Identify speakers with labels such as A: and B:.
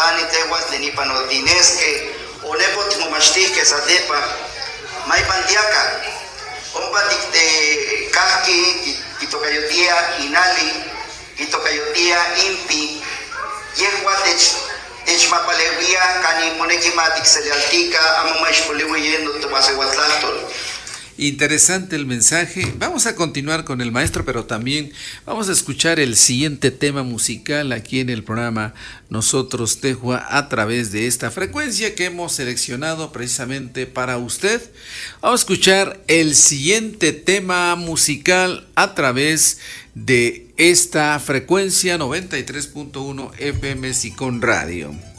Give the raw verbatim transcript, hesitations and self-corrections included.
A: tlani tehuas lenipa no tinesque o nepo timomachtisque satepa maipantiaca ompa tikte kahki kitokayotia inali kitokayotia impi yehua tech techmapalewia kani moneki matik selealtica amamashpoliwiyendo tomasehuatlahtol.
B: Interesante el mensaje. Vamos a continuar con el maestro, pero también vamos a escuchar el siguiente tema musical aquí en el programa Nosotros Tejua a través de esta frecuencia que hemos seleccionado precisamente para usted. Vamos a escuchar el siguiente tema musical a través de esta frecuencia noventa y tres punto uno F M Sicón Radio.